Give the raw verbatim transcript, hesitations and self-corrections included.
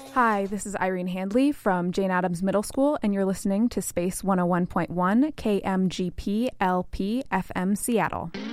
Hi, this is Irene Handley from Jane Addams Middle School, and you're listening to Space one oh one point one K M G P L P F M Seattle.